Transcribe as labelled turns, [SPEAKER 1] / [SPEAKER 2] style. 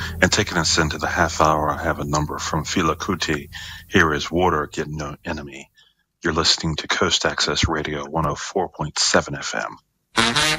[SPEAKER 1] And taking us into the half hour, I have a number from Fela Kuti. Here is Water Getting No Enemy. You're listening to Coast Access Radio 104.7 FM.